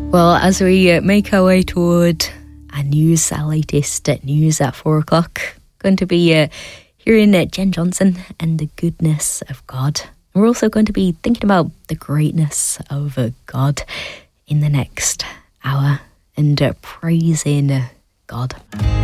Well, as we make our way toward our news, our latest news at 4 o'clock, going to be hearing Jen Johnson and the goodness of God. We're also going to be thinking about the greatness of God in the next hour and praising God.